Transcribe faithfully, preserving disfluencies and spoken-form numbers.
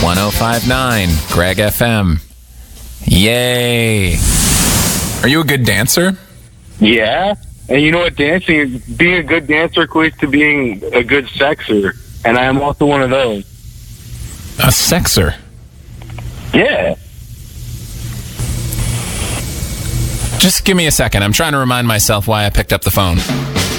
one oh five point nine Greg F M. Yay. Are you a good dancer? Yeah. And you know what? Dancing, being a good dancer equates to being a good sexer. And I am also one of those. A sexer? Yeah. Just give me a second. I'm trying to remind myself why I picked up the phone.